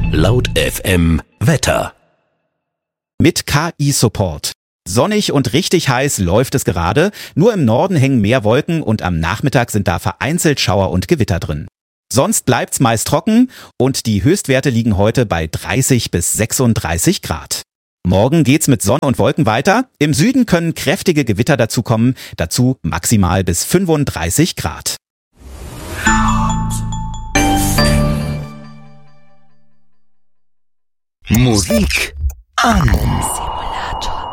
Laut FM Wetter. Mit KI-Support. Sonnig und richtig heiß läuft es gerade, nur im Norden hängen mehr Wolken und am Nachmittag sind da vereinzelt Schauer und Gewitter drin. Sonst bleibt's meist trocken und die Höchstwerte liegen heute bei 30 bis 36 Grad. Morgen geht's mit Sonne und Wolken weiter. Im Süden können kräftige Gewitter dazukommen, dazu maximal bis 35 Grad. Musik an.